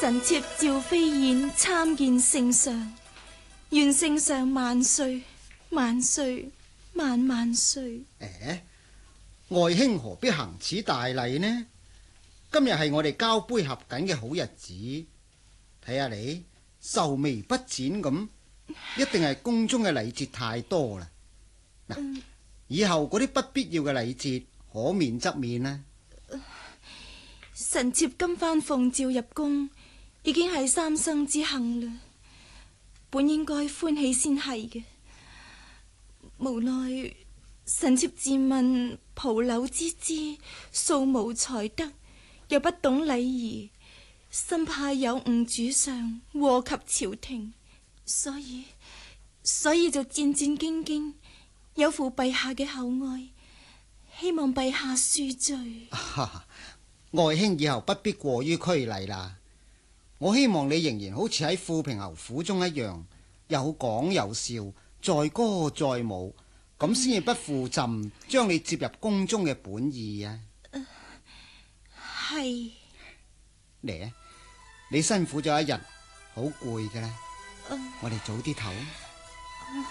臣妾趙飛燕參見聖上，願聖上萬歲萬歲萬萬歲。 外卿何必行此大禮呢？今日係我哋交杯合卺嘅好日子，睇下你愁眉不展咁，一定係宮中嘅禮節太多啦。以後嗰啲不必要嘅禮節可免則免啦。 臣妾今番奉詔入宮，已經係三生之幸啦，本應該歡喜先係嘅，無奈臣妾自問蒲柳之姿，素無才德，又不懂禮儀，生怕有誤主上，禍及朝廷，所以就戰戰兢兢，有負陛下嘅厚愛，希望陛下恕罪。 外卿以後不必過於拘禮啦。我希望你仍然好似喺富平侯府中一樣，有講有笑，載歌載舞，咁先至不負朕將你接入宮中嘅本意啊。 係。 嚟啊！你辛苦咗一日，好攰㗎啦，我哋早啲唞。